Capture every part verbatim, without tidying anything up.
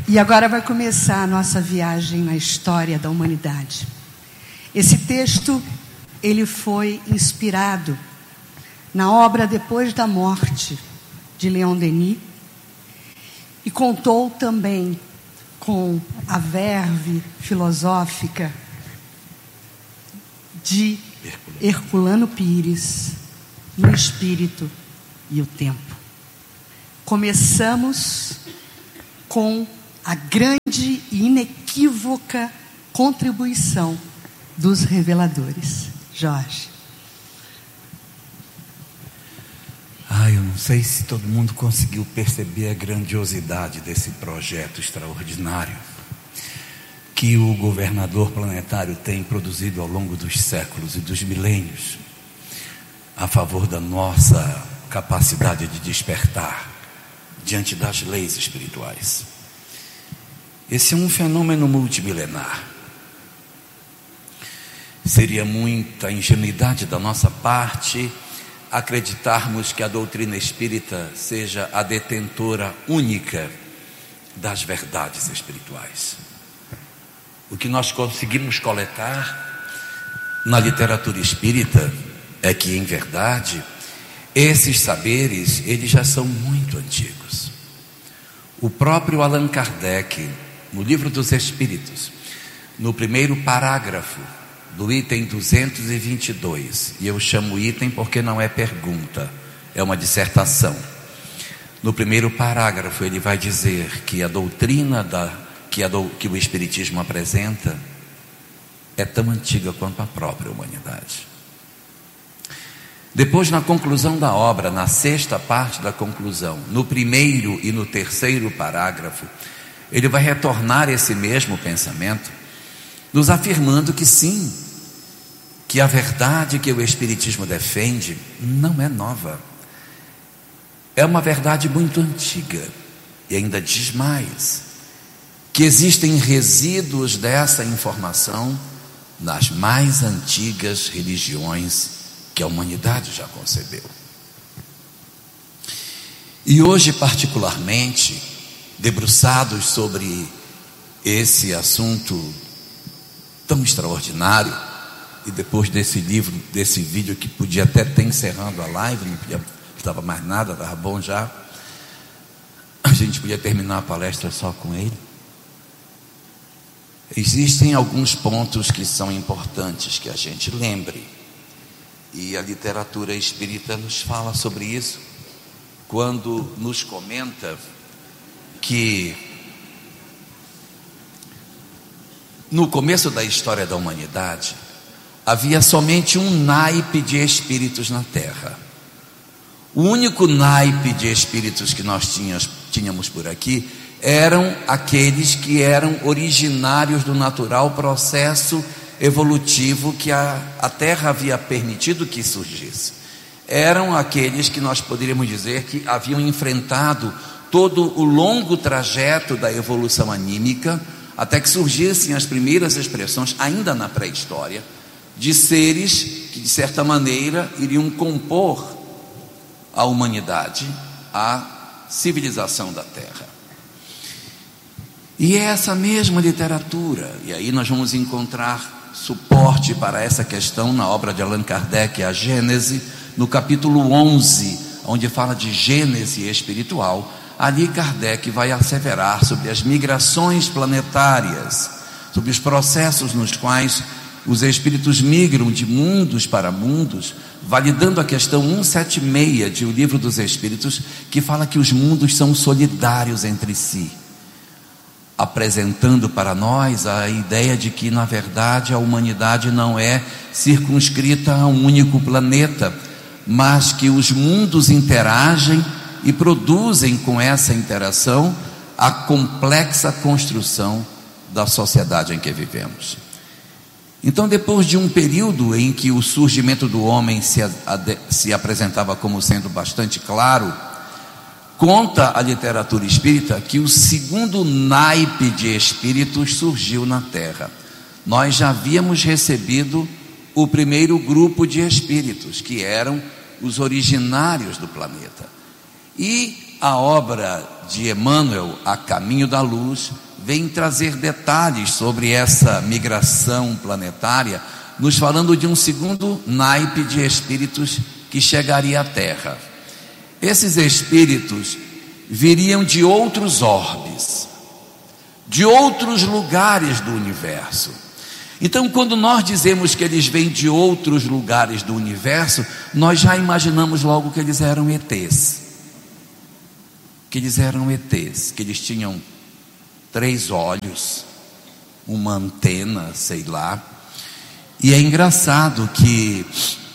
E agora vai começar a nossa viagem na história da humanidade. Esse texto, ele foi inspirado na obra Depois da Morte, de Leon Denis, e contou também com a verve filosófica de Herculano Pires, no Espírito e o Tempo. Começamos com a grande e inequívoca contribuição dos reveladores. Jorge. Ah, eu não sei se todo mundo conseguiu perceber a grandiosidade desse projeto extraordinário que o governador planetário tem produzido ao longo dos séculos e dos milênios a favor da nossa capacidade de despertar diante das leis espirituais. Esse é um fenômeno multimilenar. Seria muita ingenuidade da nossa parte acreditarmos que a doutrina espírita seja a detentora única das verdades espirituais. O que nós conseguimos coletar na literatura espírita é que, em verdade, esses saberes, eles já são muito antigos. O próprio Allan Kardec, no Livro dos Espíritos, no primeiro parágrafo do item duzentos e vinte e dois, e eu chamo item porque não é pergunta, é uma dissertação. No primeiro parágrafo ele vai dizer que a doutrina da, que, a do, que o Espiritismo apresenta é tão antiga quanto a própria humanidade. Depois, na conclusão da obra, na sexta parte da conclusão, no primeiro e no terceiro parágrafo, ele vai retornar esse mesmo pensamento, nos afirmando que sim, que a verdade que o Espiritismo defende não é nova. É uma verdade muito antiga. E ainda diz mais, que existem resíduos dessa informação nas mais antigas religiões que a humanidade já concebeu. E hoje, particularmente, debruçados sobre esse assunto tão extraordinário, e depois desse livro, desse vídeo que podia até estar encerrando a live, não podia, estava mais nada, estava bom já, a gente podia terminar a palestra só com ele. Existem alguns pontos que são importantes que a gente lembre, e a literatura espírita nos fala sobre isso, quando nos comenta que no começo da história da humanidade havia somente um naipe de espíritos na Terra. O único naipe de espíritos que nós tínhamos, tínhamos por aqui eram aqueles que eram originários do natural processo evolutivo que a, a Terra havia permitido que surgisse. Eram aqueles que nós poderíamos dizer que haviam enfrentado todo o longo trajeto da evolução anímica, até que surgissem as primeiras expressões, ainda na pré-história, de seres que, de certa maneira, iriam compor a humanidade, a civilização da Terra. E é essa mesma literatura, e aí nós vamos encontrar suporte para essa questão na obra de Allan Kardec, a Gênese, no capítulo onze, onde fala de Gênese espiritual. Ali Kardec vai asseverar sobre as migrações planetárias, sobre os processos nos quais os espíritos migram de mundos para mundos, validando a questão cento e setenta e seis de O Livro dos Espíritos, que fala que os mundos são solidários entre si, apresentando para nós a ideia de que, na verdade, a humanidade não é circunscrita a um único planeta, mas que os mundos interagem e produzem com essa interação a complexa construção da sociedade em que vivemos. Então, depois de um período em que o surgimento do homem se, se apresentava como sendo bastante claro, conta a literatura espírita que o segundo naipe de espíritos surgiu na Terra. Nós já havíamos recebido o primeiro grupo de espíritos, que eram os originários do planeta. E a obra de Emmanuel, A Caminho da Luz, vem trazer detalhes sobre essa migração planetária, nos falando de um segundo naipe de espíritos que chegaria à Terra. Esses espíritos viriam de outros orbes, de outros lugares do universo. Então, quando nós dizemos que eles vêm de outros lugares do universo, nós já imaginamos logo que eles eram E Tês. Que eles eram E Tês, que eles tinham três olhos, uma antena, sei lá. E é engraçado que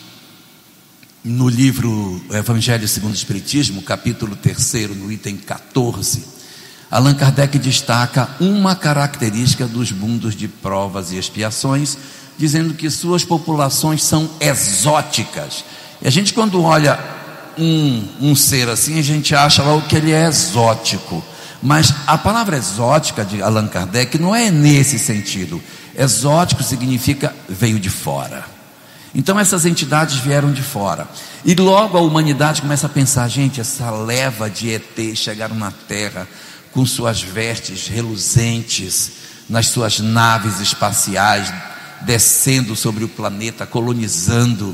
no livro Evangelho segundo o Espiritismo, capítulo terceiro, no item quatorze, Allan Kardec destaca uma característica dos mundos de provas e expiações, dizendo que suas populações são exóticas. E a gente, quando olha um, um ser assim, a gente acha logo que ele é exótico. Mas a palavra exótica de Allan Kardec não é nesse sentido. Exótico significa veio de fora. Então essas entidades vieram de fora. E logo a humanidade começa a pensar: gente, essa leva de E T chegaram na Terra com suas vestes reluzentes, nas suas naves espaciais, descendo sobre o planeta, colonizando.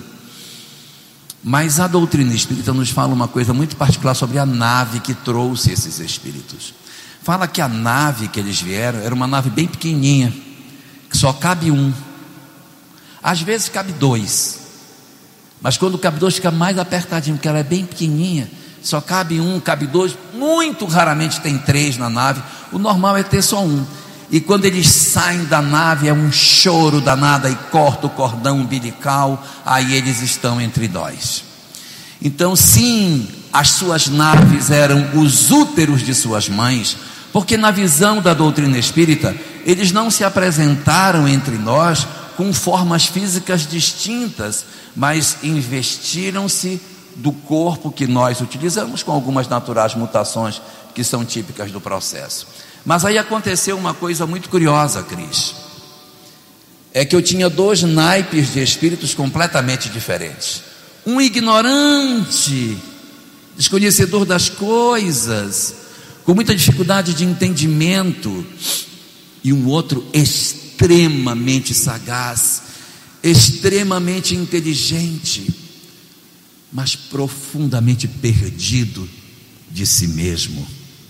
Mas a doutrina espírita nos fala uma coisa muito particular sobre a nave que trouxe esses espíritos. Fala que a nave que eles vieram era uma nave bem pequenininha, que só cabe um. Às vezes cabe dois, mas quando cabe dois fica mais apertadinho, porque ela é bem pequenininha. Só cabe um, cabe dois, muito raramente tem três na nave. O normal é ter só um. E quando eles saem da nave é um choro danado, e corta o cordão umbilical, aí eles estão entre nós. Então sim, as suas naves eram os úteros de suas mães, porque na visão da doutrina espírita, eles não se apresentaram entre nós com formas físicas distintas, mas investiram-se do corpo que nós utilizamos, com algumas naturais mutações que são típicas do processo. Mas aí aconteceu uma coisa muito curiosa, Cris. É que eu tinha dois naipes de espíritos completamente diferentes. Um ignorante, desconhecedor das coisas, com muita dificuldade de entendimento, e um outro extremamente sagaz, extremamente inteligente, mas profundamente perdido de si mesmo.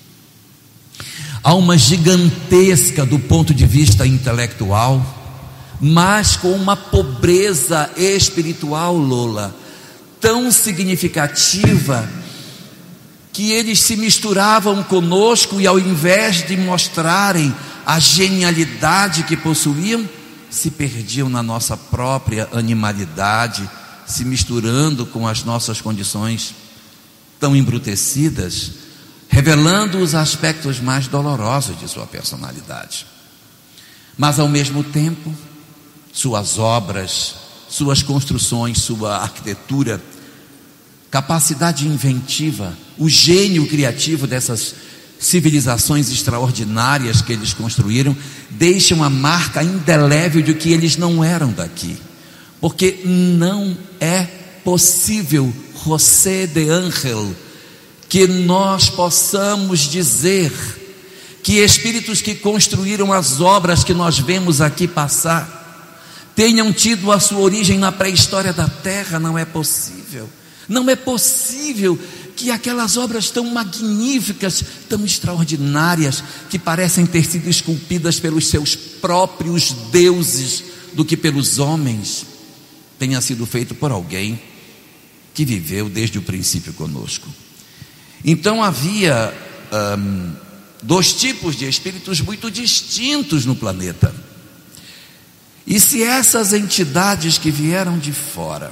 Alma gigantesca do ponto de vista intelectual, mas com uma pobreza espiritual, Lola, tão significativa, que eles se misturavam conosco e ao invés de mostrarem a genialidade que possuíam, se perdiam na nossa própria animalidade, se misturando com as nossas condições tão embrutecidas, revelando os aspectos mais dolorosos de sua personalidade. Mas ao mesmo tempo, suas obras, suas construções, sua arquitetura, capacidade inventiva, o gênio criativo dessas civilizações extraordinárias que eles construíram, deixam a marca indelével de que eles não eram daqui. Porque não é possível, José de Ángel, que nós possamos dizer que espíritos que construíram as obras que nós vemos aqui passar tenham tido a sua origem na pré-história da Terra. Não é possível. Não é possível que aquelas obras tão magníficas, tão extraordinárias, que parecem ter sido esculpidas pelos seus próprios deuses do que pelos homens, tenha sido feito por alguém que viveu desde o princípio conosco. Então havia hum, dois tipos de espíritos muito distintos no planeta. E se essas entidades que vieram de fora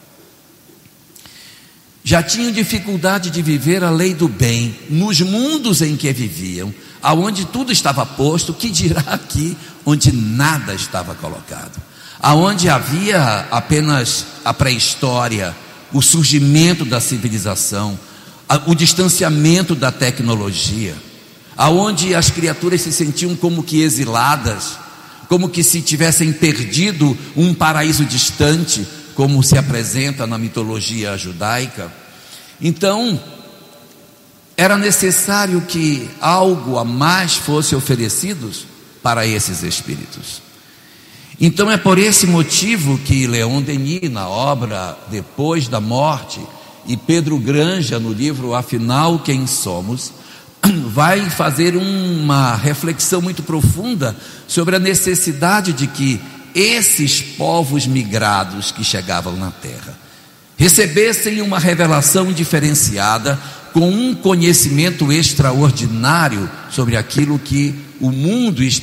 já tinham dificuldade de viver a lei do bem nos mundos em que viviam, aonde tudo estava posto, que dirá aqui onde nada estava colocado, aonde havia apenas a pré-história, o surgimento da civilização, o distanciamento da tecnologia, aonde as criaturas se sentiam como que exiladas, como que se tivessem perdido um paraíso distante, como se apresenta na mitologia judaica. Então era necessário que algo a mais fosse oferecido para esses espíritos. Então é por esse motivo que Leon Denis, na obra Depois da Morte, e Pedro Granja, no livro Afinal Quem Somos, vai fazer uma reflexão muito profunda sobre a necessidade de que esses povos migrados que chegavam na Terra recebessem uma revelação diferenciada, com um conhecimento extraordinário sobre aquilo que o mundo